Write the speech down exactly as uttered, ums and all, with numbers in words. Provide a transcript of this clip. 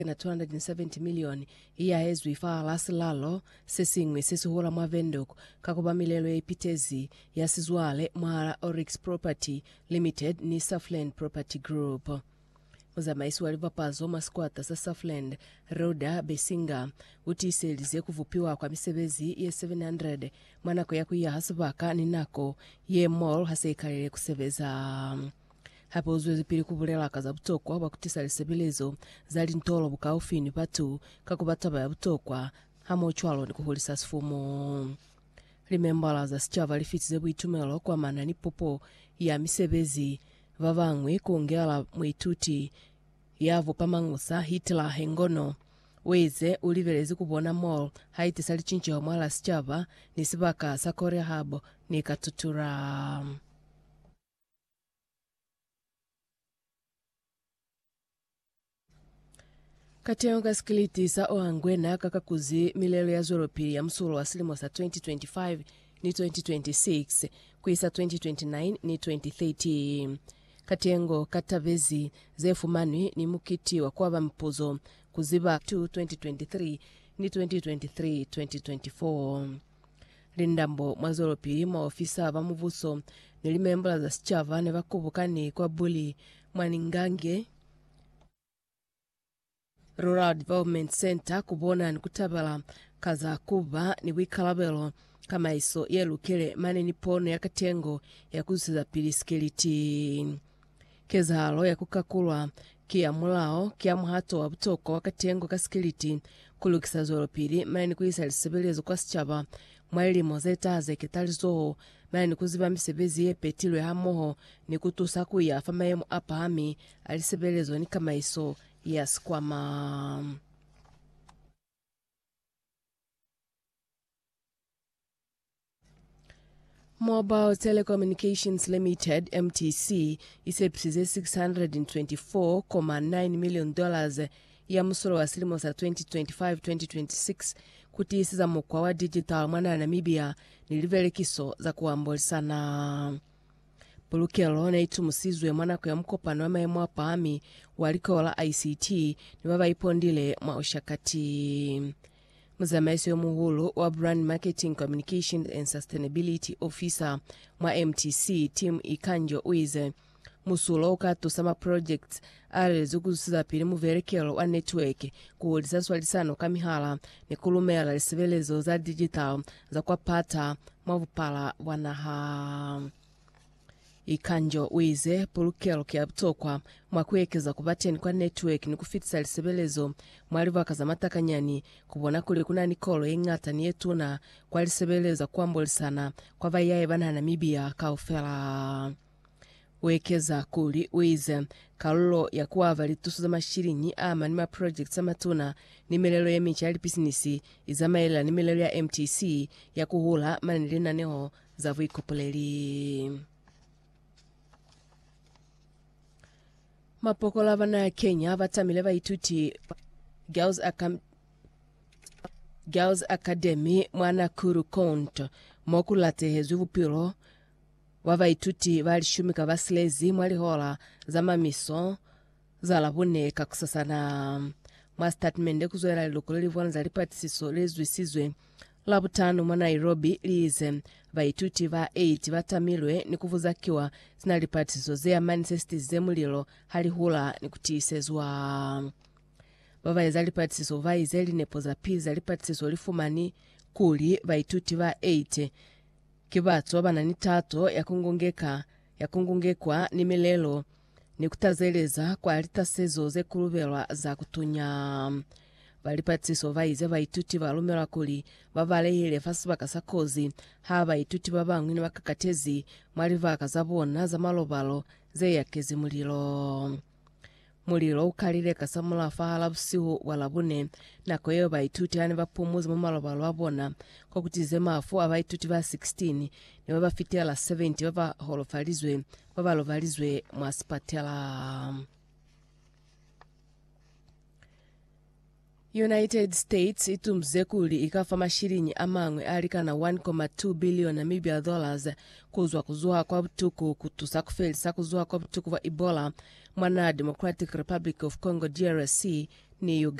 na two hundred seventy million iya hezu ifa lasilalo sesingwe sesihula mwa vendoko kakuba milelo ya ipitezi ya sizwale mwa Oryx Property Limited ni Southland Property Group. Muzamaisi waliva pazo maskwata sa Southland Roda Besinga utiselize kuvupiwa kwa misebezi ye seven hundred mwanako ya kuya hasabaka ninako ye mall haseikalele kusebeza. Hapo uzwezi pili kubulela kaza butokwa wakutisa lisebelezo zali ntolo buka ufini patu kakubataba ya butokwa hama uchwalo ni kuhulisa sifumo. Limembala za sichava lifitize buitumelo kwa mana ni popo ya misebezi vavangwe kuongela mwituti yavo pamangusa hitla hengono weze ulivelezi kubona mall haiti sali chinchi wa mwala sichava nisibaka sakore habo ni katutura. Katenga skiliti sa oangwena kakakuzi milelo ya zoropi ya msulo wa silimo sa twenty twenty-five ni twenty twenty-six kuisa twenty twenty-nine ni twenty thirty. Katengo katavezi zefu manwi ni mukiti wa kwa mpuzo kuziba to twenty twenty-three ni twenty twenty-three twenty twenty-four. Lindambo mwazoropi maofisa wa muvuso nilimembla za sichava ne vakubukani kwa buli mwaningange Rural Development Center kubona nikutabala kaza kuba ni wikalabelo kama iso yelukele mane ni pono ya katengo ya kuziza piliskiliti. Keza halo ya kukakulwa kia mulao kia muhato wa butoko wa katengo kaskiliti kulukisa zoropili mane ni kuisa lisebelezo kwa sichaba mwaili mozeta haze kitalizo mane ni kuziba misebezi ye petilwe hamoho ni kutusa kuya fama yemu apa hami alisebelezo ni kama iso yes kwama. Mobile Telecommunications Limited M T C isepsize six hundred twenty-four point nine million dollars ya musoro wa silimo sa twenty twenty-five twenty twenty-six kutisiza mukwa wa digital mwana Namibia nilivelekiso za kuambolisana. Pulukelo na itu musizwe mwana kwa mkopano wa maemu apahami walikola I C T ni baba ipondile mwa ushakati. Muzamaisi yo muhulu wa Brand Marketing Communication and Sustainability Officer mwa M T C Team Ikanjo Uize musulo ukatu sama projects ale zukuzusiza pili muverekelo wa network kuhulisa swalisano kamihala ni kulumela lisivelezo za digital za kwa pata mwavupala wanaha. Ikanjo Uize pulukelo kia butokwa mwakuekeza kubateni kwa network ni kufitisa lisebelezo mwaliva kaza matakanyani kubona kule kuna nikolo ingata ni yetuna kwa lisebelezo kuambolisana kwa vayaye bana Namibia kaufela. Wekeza kuli Uize kalulo ya kuava litusu za mashirinyi ama nima projects amatuna ni melelo ya micha ya lipisinisi izamaela ni melelo ya M T C ya kuhula manilina neho za vuikopoleri. Mapokola vana ya Kenya vatamile vaituti Girls, Acam Girls Academy mwana kuru konto mokulate hezu vupilo wavaituti valishumika vasilezi mwalihola za mamiso za labune kakusasana. Mwa statement kuzoela lilokoleli vwana za lipatisiso lezu isizwe labutanu mwa Nairobi lize vaituti va eight vatamilwe ni kuvuzakiwa zina lipatisiso zea manifestis ze mulilo halihula ni kutisezwa. Vavaiza lipatisiso vaize linepo za piza lipatisiso lifumani kuli vaituti va eight kibato bana ni tato ya kungongeka ya kungongekwa ni milelo ni kutazeleza kwa alitasezo ze kulubelwa za kutunya. Valipatiso vaize vaituti valumela kuli vavalehile fasibaka sakozi hava ituti vavangwi ni vakakatezi mwalivaka zabona za malobalo ze yakezi mulilo. Mulilo ukalile kasamula fahala busihu walabune na kwayo vaituti hani vapumuzi mumalobalo wabona kwa kutize mafu avaituti va sixteen ni vavafitiala seventy vava holofalizwe vavalofalizwe mwasipatela. United States itumze kuli ikafa mashirinyi amangwe alikana one point two billion Namibia dollars kuzwa kuzuha kwa butuku kutusa kufelisa kuzuha kwa butuku wa Ebola mwana Democratic Republic of Congo D R C ne Uganda.